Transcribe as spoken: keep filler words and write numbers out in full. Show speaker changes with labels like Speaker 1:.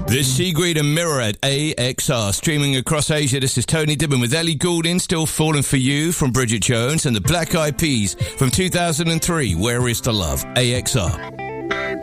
Speaker 1: This Seagreed and Mirror at A X R. Streaming across Asia, this is Tony Dibben with Ellie Goulding, Still Falling For You from Bridget Jones, and the Black Eyed Peas from two thousand three, Where Is The Love? A X R.